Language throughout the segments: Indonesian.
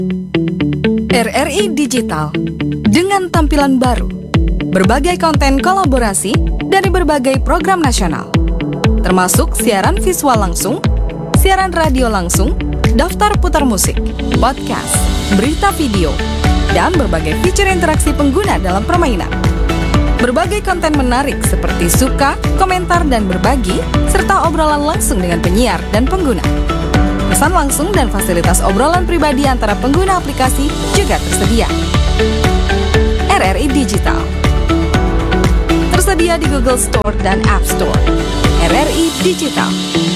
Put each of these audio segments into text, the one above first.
RRI Digital dengan tampilan baru, berbagai konten kolaborasi dari berbagai program nasional, termasuk siaran visual langsung, siaran radio langsung, daftar putar musik, podcast, berita video, dan berbagai fitur interaksi pengguna dalam permainan. Berbagai konten menarik seperti suka, komentar, dan berbagi, serta obrolan langsung dengan penyiar dan pengguna. Pesan langsung dan fasilitas obrolan pribadi antara pengguna aplikasi juga tersedia. RRI Digital tersedia di Google Store dan App Store. RRI Digital.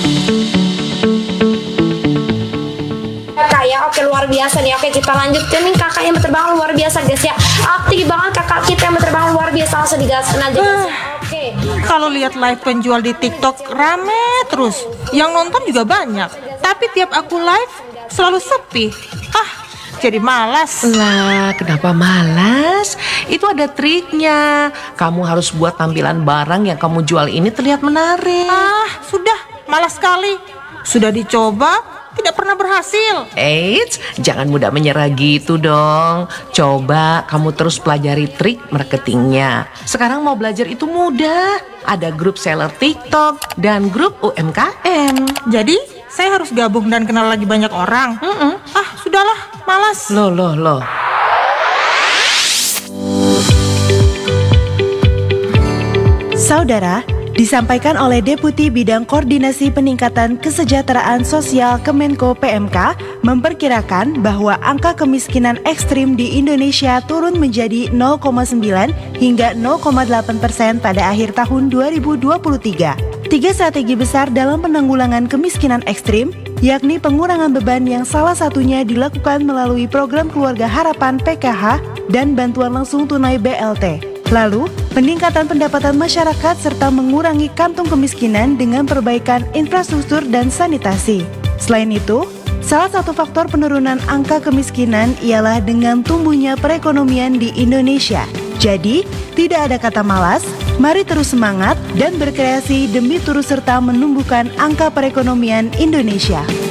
Kakak ya, oke luar biasa nih. Oke, kita lanjutin nih, kakak yang berterbang luar biasa guys ya. Aktif banget kakak kita yang berterbang luar biasa, langsung digaskan aja guys ya. Oke. Kalau lihat live penjual di TikTok rame terus, yang nonton juga banyak. Tapi tiap aku live selalu sepi. Jadi malas. Lah, kenapa malas? Itu ada triknya. Kamu harus buat tampilan barang yang kamu jual ini terlihat menarik. Sudah, malas sekali. Sudah dicoba, tidak pernah berhasil. Eits, jangan mudah menyerah gitu dong. Coba kamu terus pelajari trik marketingnya. Sekarang mau belajar itu mudah. Ada grup seller TikTok dan grup UMKM. Jadi, saya harus gabung dan kenal lagi banyak orang. Sudahlah, malas. Loh. Saudara, disampaikan oleh Deputi Bidang Koordinasi Peningkatan Kesejahteraan Sosial Kemenko PMK memperkirakan bahwa angka kemiskinan ekstrim di Indonesia turun menjadi 0,9 hingga 0,8% pada akhir tahun 2023. 3 strategi besar dalam penanggulangan kemiskinan ekstrim, yakni pengurangan beban yang salah satunya dilakukan melalui program Keluarga Harapan PKH dan bantuan langsung tunai BLT. Lalu, peningkatan pendapatan masyarakat serta mengurangi kantung kemiskinan dengan perbaikan infrastruktur dan sanitasi. Selain itu, salah satu faktor penurunan angka kemiskinan ialah dengan tumbuhnya perekonomian di Indonesia. Jadi, tidak ada kata malas, mari terus semangat dan berkreasi demi turut serta menumbuhkan angka perekonomian Indonesia.